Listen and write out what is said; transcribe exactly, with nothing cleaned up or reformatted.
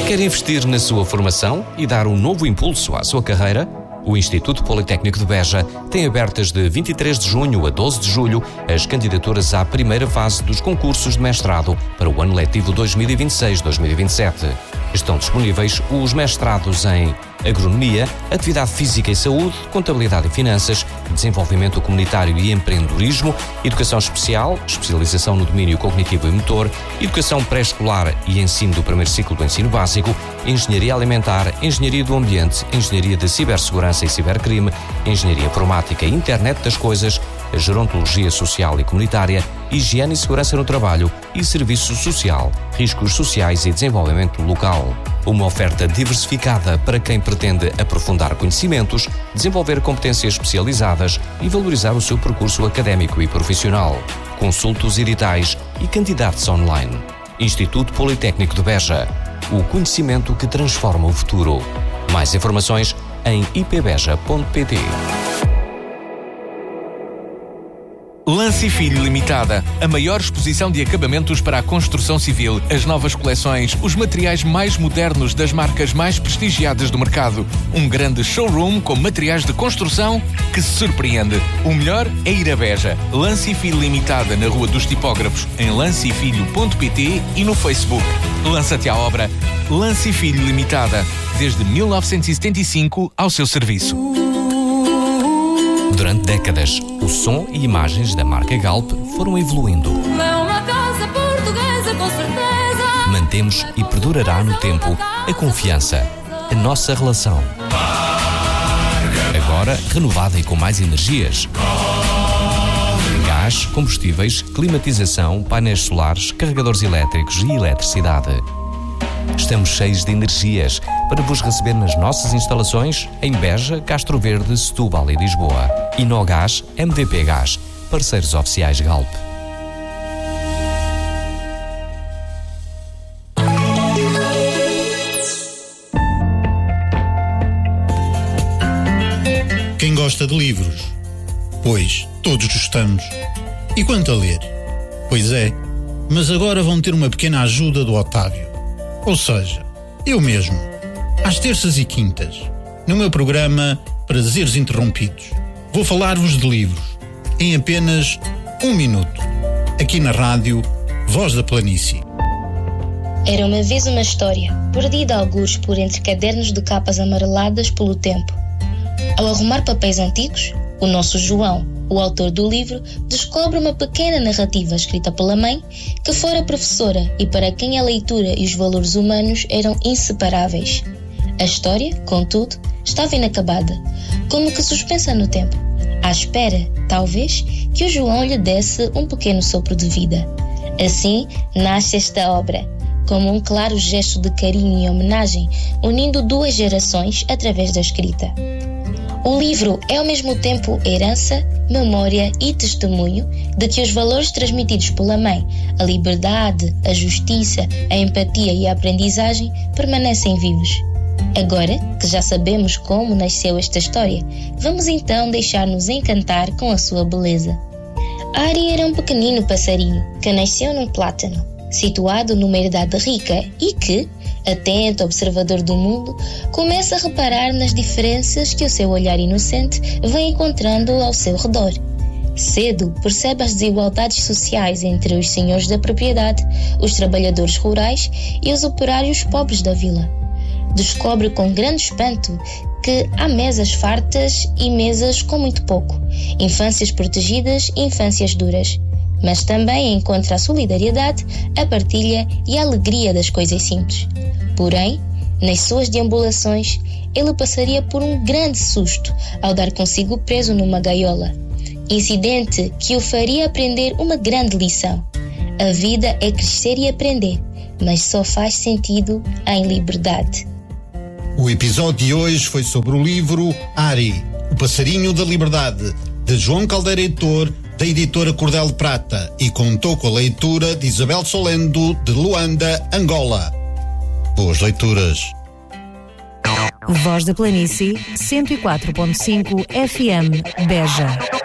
Quer investir na sua formação e dar um novo impulso à sua carreira? O Instituto Politécnico de Beja tem abertas de vinte e três de junho a doze de julho as candidaturas à primeira fase dos concursos de mestrado para o ano letivo dois mil e vinte e seis dois mil e vinte e sete. Estão disponíveis os mestrados em Agronomia, Atividade Física e Saúde, Contabilidade e Finanças, Desenvolvimento Comunitário e Empreendedorismo, Educação Especial, Especialização no Domínio Cognitivo e Motor, Educação Pré-Escolar e Ensino do Primeiro Ciclo do Ensino Básico, Engenharia Alimentar, Engenharia do Ambiente, Engenharia de Cibersegurança e Cibercrime, Engenharia Informática e Internet das Coisas, Gerontologia Social e Comunitária, Higiene e Segurança no Trabalho e Serviço Social, Riscos Sociais e Desenvolvimento Local. Uma oferta diversificada para quem pretende aprofundar conhecimentos, desenvolver competências especializadas e valorizar o seu percurso académico e profissional. Consulte os editais e candidate-se online. Instituto Politécnico de Beja. O conhecimento que transforma o futuro. Mais informações em i p beja ponto p t. Lance e Filho Limitada, a maior exposição de acabamentos para a construção civil, as novas coleções, os materiais mais modernos das marcas mais prestigiadas do mercado. Um grande showroom com materiais de construção que se surpreende. O melhor é ir a Beja. Lance e Filho Limitada na Rua dos Tipógrafos, em lance e filho ponto p t e no Facebook. Lança-te à obra. Lance e Filho Limitada, desde mil novecentos e setenta e cinco ao seu serviço. Durante décadas, o som e imagens da marca Galp foram evoluindo. É uma casa portuguesa, com certeza. Mantemos e perdurará no tempo a confiança, a nossa relação. Agora renovada e com mais energias. Gás, combustíveis, climatização, painéis solares, carregadores elétricos e eletricidade. Estamos cheios de energias para vos receber nas nossas instalações em Beja, Castro Verde, Setúbal e Lisboa. Inogás, M V P Gás, parceiros oficiais Galp. Quem gosta de livros? Pois, todos gostamos. E quanto a ler? Pois é, mas agora vão ter uma pequena ajuda do Otávio. Ou seja, eu mesmo, às terças e quintas, no meu programa Prazeres Interrompidos, vou falar-vos de livros, em apenas um minuto, aqui na rádio Voz da Planície. Era uma vez uma história, perdida a algures por entre cadernos de capas amareladas pelo tempo. Ao arrumar papéis antigos, o nosso João, o autor do livro, descobre uma pequena narrativa escrita pela mãe, que fora professora e para quem a leitura e os valores humanos eram inseparáveis. A história, contudo, estava inacabada, como que suspensa no tempo, à espera, talvez, que o João lhe desse um pequeno sopro de vida. Assim, nasce esta obra, como um claro gesto de carinho e homenagem, unindo duas gerações através da escrita. O livro é ao mesmo tempo herança, memória e testemunho de que os valores transmitidos pela mãe, a liberdade, a justiça, a empatia e a aprendizagem, permanecem vivos. Agora que já sabemos como nasceu esta história, vamos então deixar-nos encantar com a sua beleza. Ari era um pequenino passarinho que nasceu num plátano, situado numa herdade rica e que, atento observador do mundo, começa a reparar nas diferenças que o seu olhar inocente vem encontrando ao seu redor. Cedo percebe as desigualdades sociais entre os senhores da propriedade, os trabalhadores rurais e os operários pobres da vila. Descobre com grande espanto que há mesas fartas e mesas com muito pouco, infâncias protegidas e infâncias duras. Mas também encontra a solidariedade, a partilha e a alegria das coisas simples. Porém, nas suas deambulações, ele passaria por um grande susto ao dar consigo preso numa gaiola. Incidente que o faria aprender uma grande lição. A vida é crescer e aprender, mas só faz sentido em liberdade. O episódio de hoje foi sobre o livro Ari, o Passarinho da Liberdade, de João Caldeira Heitor, da editora Cordel de Prata, e contou com a leitura de Isabel Solendo, de Luanda, Angola. Boas leituras. Voz da Planície, cento e quatro ponto cinco F M, Beja.